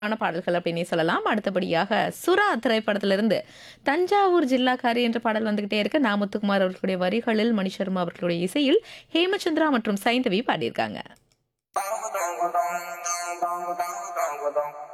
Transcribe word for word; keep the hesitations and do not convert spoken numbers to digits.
ஆன பாடல்கள் அப்படின்னே சொல்லலாம். அடுத்தபடியாக சுறா திரைப்படத்திலிருந்து தஞ்சாவூர் ஜில்லாக்காரி என்ற பாடல் வந்துகிட்டே இருக்கு. நா. முத்துக்குமார் அவர்களுடைய வரிகளில் மணி சர்மா அவர்களுடைய இசையில் ஹேமச்சந்திரா மற்றும் சைந்தவி பாடியிருக்காங்க.